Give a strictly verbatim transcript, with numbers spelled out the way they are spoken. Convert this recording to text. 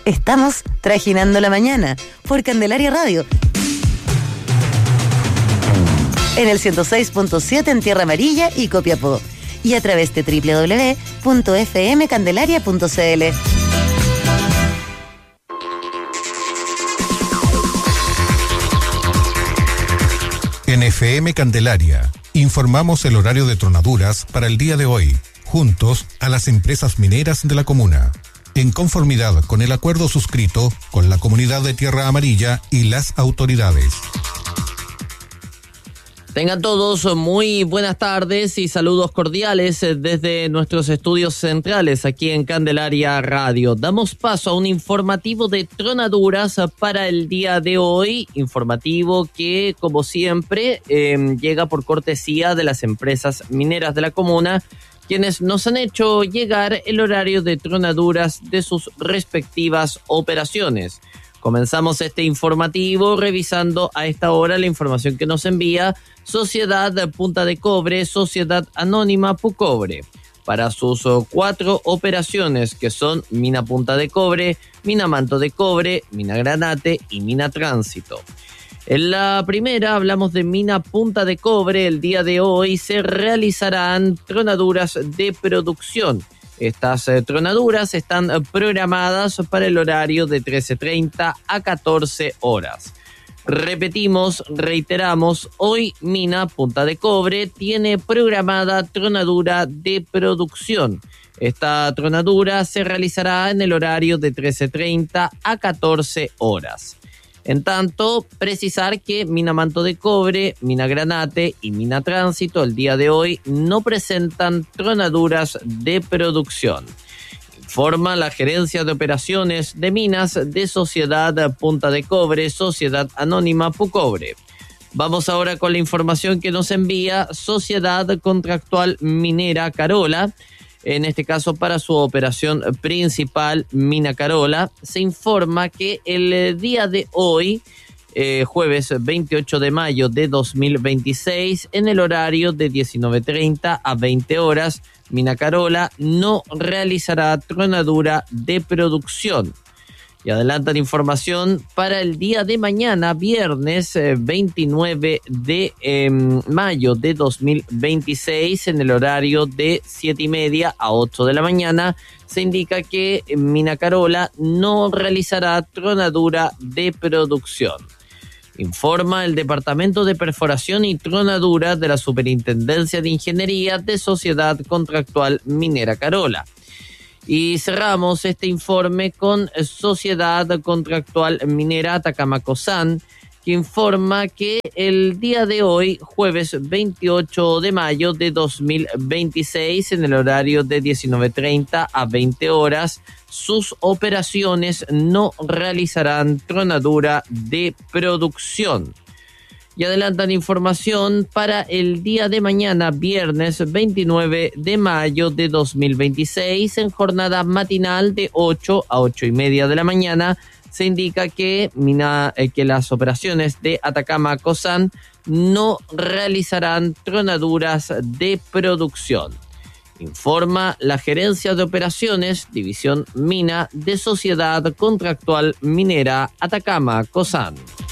Estamos trajinando la mañana por Candelaria Radio. En el ciento seis punto siete en Tierra Amarilla y Copiapó. Y a través de doble u doble u doble u punto efe eme candelaria punto ce ele. En F M Candelaria, informamos el horario de tronaduras para el día de hoy, juntos a las empresas mineras de la comuna, en conformidad con el acuerdo suscrito con la comunidad de Tierra Amarilla y las autoridades. Tengan todos muy buenas tardes y saludos cordiales desde nuestros estudios centrales aquí en Candelaria Radio. Damos paso a un informativo de tronaduras para el día de hoy, informativo que, como siempre, eh, llega por cortesía de las empresas mineras de la comuna, quienes nos han hecho llegar el horario de tronaduras de sus respectivas operaciones. Comenzamos este informativo revisando a esta hora la información que nos envía Sociedad Punta de Cobre, Sociedad Anónima Pucobre, para sus cuatro operaciones que son Mina Punta de Cobre, Mina Manto de Cobre, Mina Granate y Mina Tránsito. En la primera hablamos de Mina Punta de Cobre. El día de hoy se realizarán tronaduras de producción. Estas eh, tronaduras están eh, programadas para el horario de trece treinta a catorce horas. Repetimos, reiteramos, hoy Mina Punta de Cobre tiene programada tronadura de producción. Esta tronadura se realizará en el horario de trece treinta a catorce horas. En tanto, precisar que Mina Manto de Cobre, Mina Granate y Mina Tránsito el día de hoy no presentan tronaduras de producción. Informa la Gerencia de Operaciones de Minas de Sociedad Punta de Cobre, Sociedad Anónima Pucobre. Vamos ahora con la información que nos envía Sociedad Contractual Minera Carola. En este caso, para su operación principal, Mina Carola, se informa que el día de hoy, eh, jueves veintiocho de mayo de dos mil veintiséis, en el horario de diecinueve treinta a veinte horas, Mina Carola no realizará tronadura de producción. Y adelantan información para el día de mañana, viernes eh, veintinueve de mayo de dos mil veintiséis, en el horario de siete y media a ocho de la mañana, se indica que Mina Carola no realizará tronadura de producción. Informa el Departamento de Perforación y Tronadura de la Superintendencia de Ingeniería de Sociedad Contractual Minera Carola. Y cerramos este informe con Sociedad Contractual Minera Atacama-Cosán, que informa que el día de hoy, jueves veintiocho de mayo de dos mil veintiséis, en el horario de diecinueve treinta a veinte horas, sus operaciones no realizarán tronadura de producción. Y adelantan información para el día de mañana, viernes veintinueve de mayo de dos mil veintiséis, en jornada matinal de ocho a ocho y media de la mañana. Se indica que, mina, eh, que las operaciones de Atacama-Cosán no realizarán tronaduras de producción. Informa la Gerencia de Operaciones, División Mina de Sociedad Contractual Minera Atacama-Cosán.